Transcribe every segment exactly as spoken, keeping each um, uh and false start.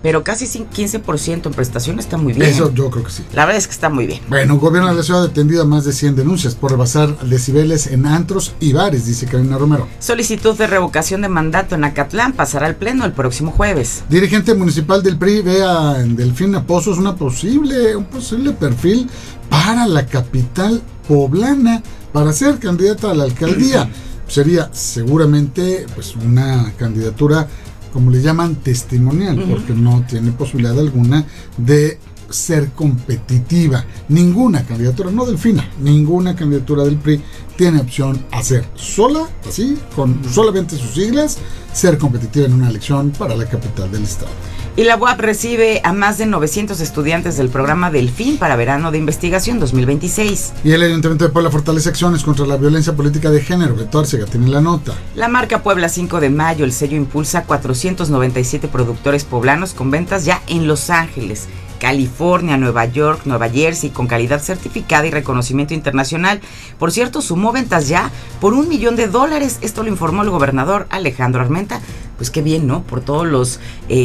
pero casi quince por ciento en prestación está muy bien. Eso yo creo que sí. La verdad es que está muy bien. Bueno, gobierno de la ciudad ha atendido a más de cien denuncias por rebasar decibeles en antros y bares, dice Karina Romero. Solicitud de revocación de mandato en Acatlán pasará al pleno el próximo jueves. Dirigente municipal del P R I ve a Delfina Pozos una posible, un posible perfil para la capital poblana para ser candidata a la alcaldía. Sería seguramente pues una candidatura, como le llaman, testimonial, uh-huh. porque no tiene posibilidad alguna de ser competitiva. Ninguna candidatura, no Delfina, ninguna candidatura del P R I tiene opción a ser sola, así, con solamente sus siglas, ser competitiva en una elección para la capital del estado. Y la U A P recibe a más de novecientos estudiantes del programa Delfín para verano de investigación dos mil veintiséis. Y el Ayuntamiento de Puebla fortalece acciones contra la violencia política de género. Beto Arcega tiene la nota. La marca Puebla cinco de mayo, el sello impulsa cuatrocientos noventa y siete productores poblanos con ventas ya en Los Ángeles, California, Nueva York, Nueva Jersey, con calidad certificada y reconocimiento internacional. Por cierto, sumó ventas ya por un millón de dólares. Esto lo informó el gobernador Alejandro Armenta. Pues qué bien, ¿no? Por todos los,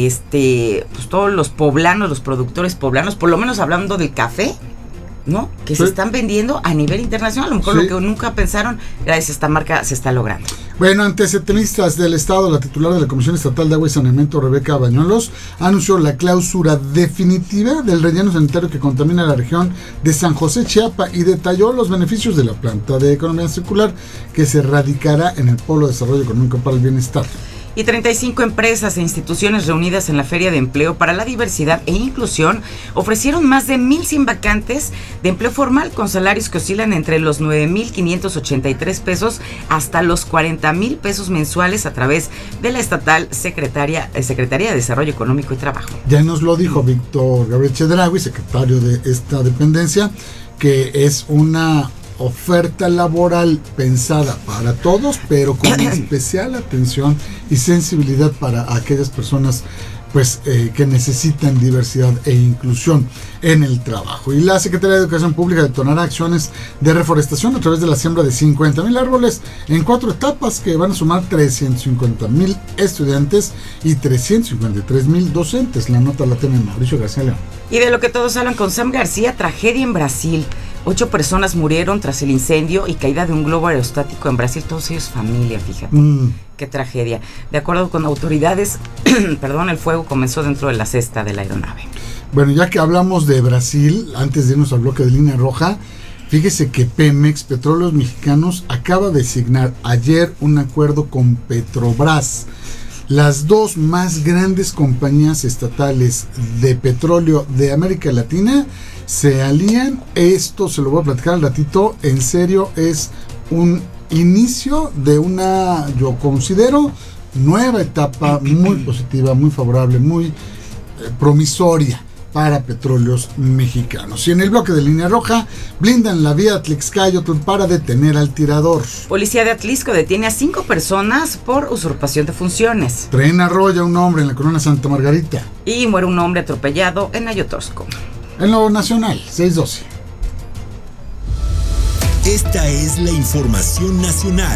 este, pues todos los poblanos, los productores poblanos, por lo menos hablando del café, ¿no? Que sí. se están vendiendo a nivel internacional. A lo mejor sí. lo que nunca pensaron, gracias a esta marca se está logrando. Bueno, ante setenistas del Estado, la titular de la Comisión Estatal de Agua y Saneamiento, Rebeca Bañuelos, anunció la clausura definitiva del relleno sanitario que contamina la región de San José, Chiapa, y detalló los beneficios de la planta de economía circular que se radicará en el Polo de Desarrollo Económico para el Bienestar. Y treinta y cinco empresas e instituciones reunidas en la Feria de Empleo para la Diversidad e Inclusión ofrecieron más de mil cien vacantes de empleo formal con salarios que oscilan entre los nueve mil quinientos ochenta y tres pesos hasta los cuarenta mil pesos mensuales a través de la estatal Secretaría, Secretaría de Desarrollo Económico y Trabajo. Ya nos lo dijo Víctor Gabriel Chedraui, secretario de esta dependencia, que es una oferta laboral pensada para todos, pero con especial atención y sensibilidad para aquellas personas pues eh, que necesitan diversidad e inclusión en el trabajo. Y la Secretaría de Educación Pública detonará acciones de reforestación a través de la siembra de cincuenta mil árboles en cuatro etapas que van a sumar trescientos cincuenta mil estudiantes y trescientos cincuenta y tres mil docentes. La nota la tiene Mauricio García León. Y de lo que todos hablan con Sam García, tragedia en Brasil. Ocho personas murieron tras el incendio y caída de un globo aerostático en Brasil, todos ellos familia, fíjate. Mm. Qué tragedia. De acuerdo con autoridades, perdón, el fuego comenzó dentro de la cesta de la aeronave. Bueno, ya que hablamos de Brasil, antes de irnos al bloque de línea roja, fíjese que Pemex, Petróleos Mexicanos, acaba de signar ayer un acuerdo con Petrobras. Las dos más grandes compañías estatales de petróleo de América Latina se alían. Esto se lo voy a platicar al ratito. En serio, es un inicio de una, yo considero, nueva etapa muy positiva, muy favorable, muy eh, promisoria para Petróleos Mexicanos. Y en el bloque de línea roja, blindan la vía Atlixcayotl para detener al tirador. Policía de Atlisco detiene a cinco personas por usurpación de funciones. Tren arrolla a un hombre en la colonia Santa Margarita. Y muere un hombre atropellado en Ayotosco. En lo nacional, seis doce. Esta es la información nacional.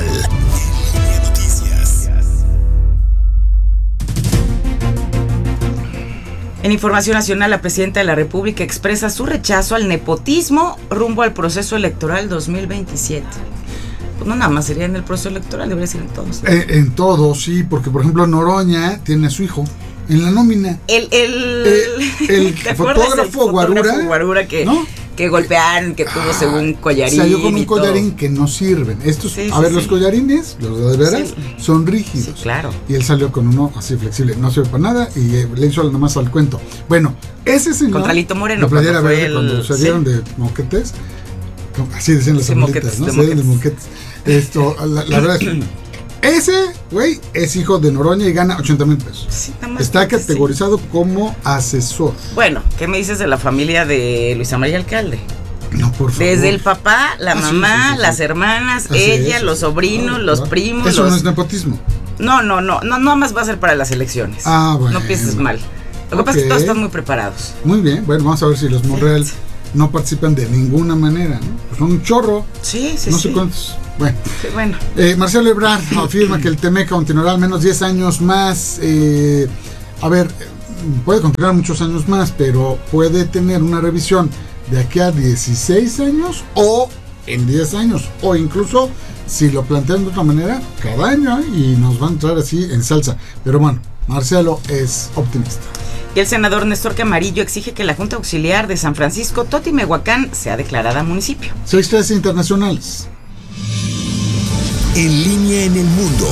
En información nacional, la presidenta de la República expresa su rechazo al nepotismo rumbo al proceso electoral dos mil veintisiete. Pues no nada más sería en el proceso electoral, debería ser en todos. Eh, en todos, sí, porque por ejemplo Noroña tiene a su hijo en la nómina. El, el, eh, el fotógrafo Guarura, Guarura que, ¿no? que golpearon, que tuvo ah, según collarín. Salió con un collarín todo. Que no sirven. Estos, sí, a sí, ver, sí. Los collarines, los de veras, sí. son rígidos. Sí, claro. Y él salió con uno así flexible, no sirve para nada y eh, le hizo nada más al cuento. Bueno, ese señor. Contra Lito Moreno. Cuando, cuando, verde, el, cuando se dieron sí. de moquetes, así decían las abuelitas, ¿no? Se dieron de moquetes. Esto, la, la verdad es ese güey es hijo de Noroña y gana ochenta mil pesos. Sí, está categorizado sí. como asesor. Bueno, ¿qué me dices de la familia de Luisa María Alcalde? No, por favor. Desde el papá, la ah, mamá, sí, sí, sí, las hermanas, así ella, es, los sobrinos, no, los no. primos. Eso los... no es nepotismo. No, no, no, no, no más va a ser para las elecciones. Ah, bueno. No pienses mal. Lo que okay. pasa es que todos están muy preparados. Muy bien, bueno, vamos a ver si los Monreal sí. no participan de ninguna manera, ¿no? Pues son un chorro. Sí, sí, no sí. sé cuántos. Bueno, sí, bueno. Eh, Marcelo Ebrard afirma que el T M E C continuará al menos diez años más. Eh, a ver, puede continuar muchos años más, pero puede tener una revisión de aquí a dieciséis años o en diez años, o incluso si lo plantean de otra manera, cada año, ¿eh? Y nos van a entrar así en salsa. Pero bueno, Marcelo es optimista. Y el senador Néstor Camarillo exige que la Junta Auxiliar de San Francisco Totimehuacán sea declarada municipio. Seis tres internacionales. En línea en el mundo.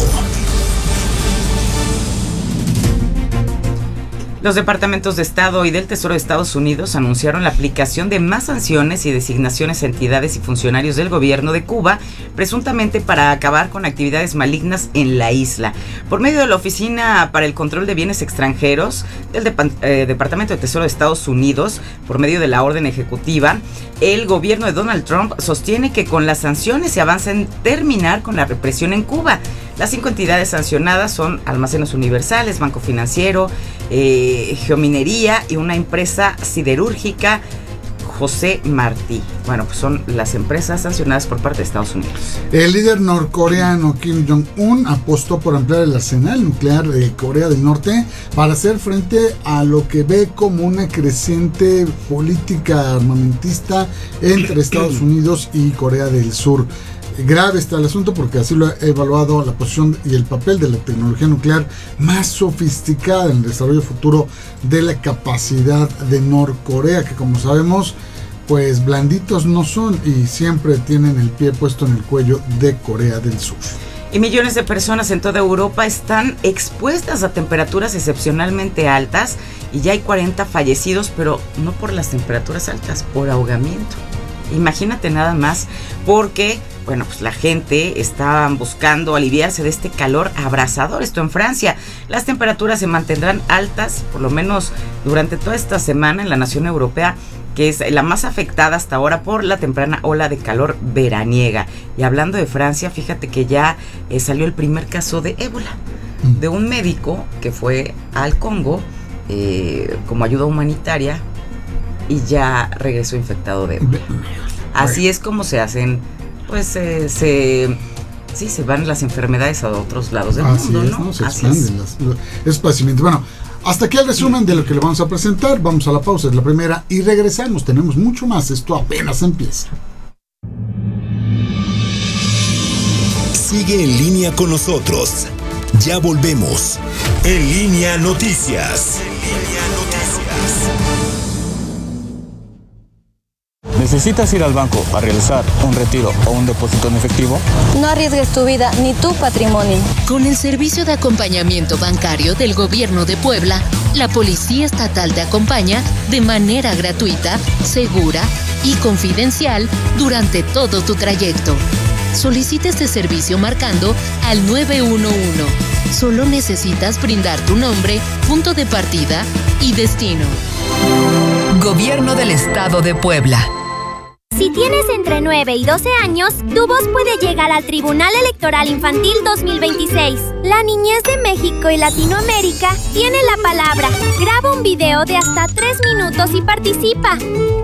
Los departamentos de Estado y del Tesoro de Estados Unidos anunciaron la aplicación de más sanciones y designaciones a entidades y funcionarios del gobierno de Cuba, presuntamente para acabar con actividades malignas en la isla. Por medio de la Oficina para el Control de Bienes Extranjeros del Dep- eh, Departamento de Tesoro de Estados Unidos, por medio de la orden ejecutiva, el gobierno de Donald Trump sostiene que con las sanciones se avanza en terminar con la represión en Cuba. Las cinco entidades sancionadas son Almacenes Universales, Banco Financiero, eh, Geominería y una empresa siderúrgica, José Martí. Bueno, pues son las empresas sancionadas por parte de Estados Unidos. El líder norcoreano Kim Jong-un apostó por ampliar el arsenal nuclear de Corea del Norte para hacer frente a lo que ve como una creciente política armamentista entre Estados Unidos y Corea del Sur. Grave está el asunto porque así lo ha evaluado la posición y el papel de la tecnología nuclear más sofisticada en el desarrollo futuro de la capacidad de Norcorea, que como sabemos, pues blanditos no son y siempre tienen el pie puesto en el cuello de Corea del Sur. Y millones de personas en toda Europa están expuestas a temperaturas excepcionalmente altas y ya hay cuarenta fallecidos, pero no por las temperaturas altas, por ahogamiento. Imagínate nada más, porque, bueno, pues la gente está buscando aliviarse de este calor abrasador. Esto en Francia. Las temperaturas se mantendrán altas, por lo menos durante toda esta semana en la nación europea, que es la más afectada hasta ahora por la temprana ola de calor veraniega. Y hablando de Francia, fíjate que ya eh, salió el primer caso de ébola, de un médico que fue al Congo eh, como ayuda humanitaria y ya regresó infectado de ébola. Así es como se hacen, pues eh, se, sí, se van las enfermedades a otros lados del Así mundo, es, ¿no? ¿no? Se Así expanden es. las, es paciente. Bueno, hasta aquí el resumen de lo que le vamos a presentar. Vamos a la pausa, es la primera, y regresamos. Tenemos mucho más. Esto apenas empieza. Sigue en línea con nosotros. Ya volvemos. En línea Noticias. En línea Noticias. ¿Necesitas ir al banco a realizar un retiro o un depósito en efectivo? No arriesgues tu vida ni tu patrimonio. Con el servicio de acompañamiento bancario del Gobierno de Puebla, la Policía Estatal te acompaña de manera gratuita, segura y confidencial durante todo tu trayecto. Solicita este servicio marcando al nueve uno uno. Solo necesitas brindar tu nombre, punto de partida y destino. Gobierno del Estado de Puebla. Si tienes entre nueve y doce años, tu voz puede llegar al Tribunal Electoral Infantil dos mil veintiséis. La niñez de México y Latinoamérica tiene la palabra. Graba un video de hasta tres minutos y participa.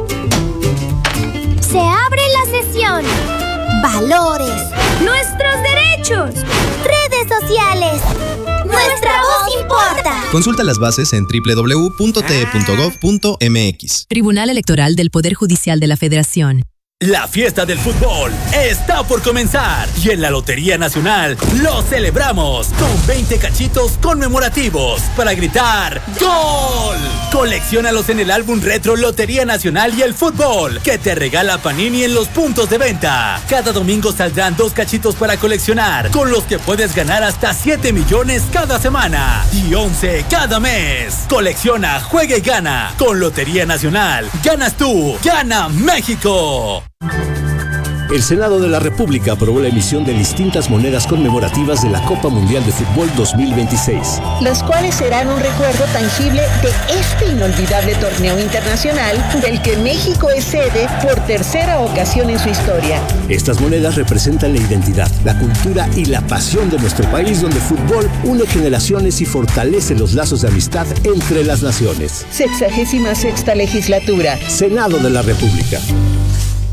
Se abre la sesión. Valores. Nuestros derechos. Redes sociales. Nuestra voz importa. Consulta las bases en doble u doble u doble u punto t e punto gov punto m x. Tribunal Electoral del Poder Judicial de la Federación. La fiesta del fútbol está por comenzar y en la Lotería Nacional lo celebramos con veinte cachitos conmemorativos para gritar ¡Gol! Colecciónalos en el álbum retro Lotería Nacional y el Fútbol que te regala Panini en los puntos de venta. Cada domingo saldrán dos cachitos para coleccionar, con los que puedes ganar hasta siete millones cada semana y once cada mes. Colecciona, juega y gana. Con Lotería Nacional, ganas tú, gana México. El Senado de la República aprobó la emisión de distintas monedas conmemorativas de la Copa Mundial de Fútbol dos mil veintiséis. Las cuales serán un recuerdo tangible de este inolvidable torneo internacional del que México es sede por tercera ocasión en su historia. Estas monedas representan la identidad, la cultura y la pasión de nuestro país, donde el fútbol une generaciones y fortalece los lazos de amistad entre las naciones. Sexagésima sexta legislatura. Senado de la República.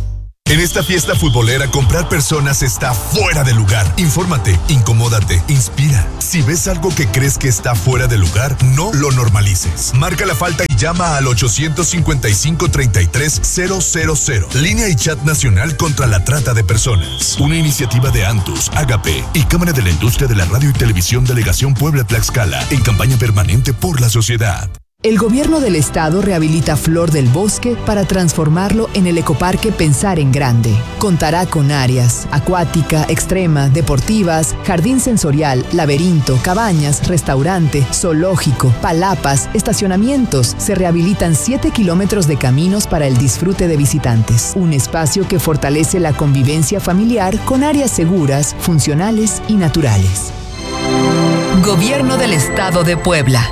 En esta fiesta futbolera, comprar personas está fuera de lugar. Infórmate, incomódate, inspira. Si ves algo que crees que está fuera de lugar, no lo normalices. Marca la falta y llama al ochocientos cincuenta y cinco, treinta y tres, cero cero cero. Línea y chat nacional contra la trata de personas. Una iniciativa de Antus, Agape y Cámara de la Industria de la Radio y Televisión Delegación Puebla-Tlaxcala en campaña permanente por la sociedad. El gobierno del estado rehabilita Flor del Bosque para transformarlo en el ecoparque Pensar en Grande. Contará con áreas acuática, extrema, deportivas, jardín sensorial, laberinto, cabañas, restaurante, zoológico, palapas, estacionamientos. Se rehabilitan siete kilómetros de caminos para el disfrute de visitantes. Un espacio que fortalece la convivencia familiar con áreas seguras, funcionales y naturales. Gobierno del Estado de Puebla.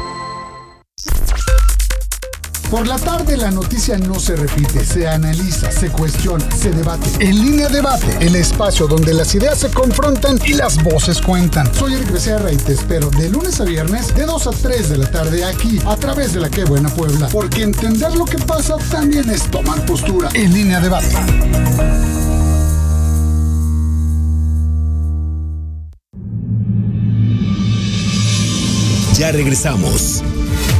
Por la tarde la noticia no se repite, se analiza, se cuestiona, se debate. En Línea Debate, el espacio donde las ideas se confrontan y las voces cuentan. Soy Eric Becerra y te espero de lunes a viernes de dos a tres de la tarde aquí, a través de la Qué Buena Puebla. Porque entender lo que pasa también es tomar postura. En Línea Debate. Ya regresamos.